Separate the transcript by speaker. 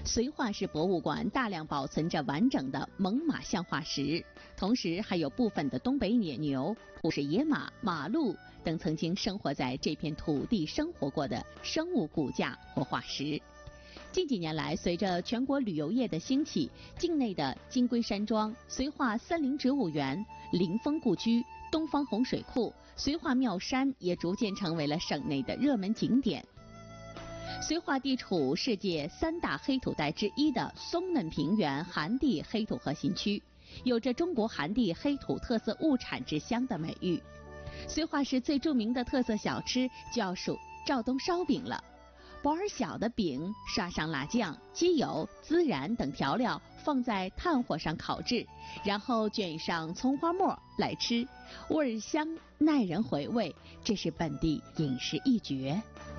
Speaker 1: 绥化市博物馆大量保存着完整的猛犸象化石，同时还有部分的东北野牛、普氏野马、马鹿等曾经生活在这片土地生活过的生物骨架或化石。近几年来，随着全国旅游业的兴起，境内的金龟山庄、绥化森林植物园、临风故居、东方红水库、绥化妙山也逐渐成为了省内的热门景点。绥化地处世界3大黑土带之一的松嫩平原寒地黑土核心区，有着中国寒地黑土特色物产之乡的美誉。绥化市最著名的特色小吃就要数肇东烧饼了。薄而小的饼刷上辣酱、鸡油、孜然等调料，放在炭火上烤制，然后卷上葱花末来吃，味香耐人回味，这是本地饮食一绝。